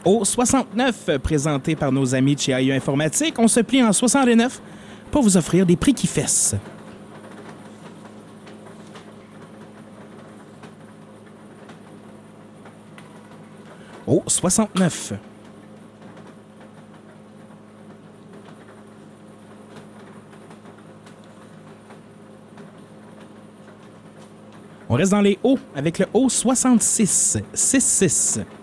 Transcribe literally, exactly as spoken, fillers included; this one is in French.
Au soixante-neuf, présenté par nos amis de chez A I E Informatique, on se plie en soixante-neuf pour vous offrir des prix qui fessent. Au soixante-neuf. On reste dans les hauts avec le haut soixante-six, six six.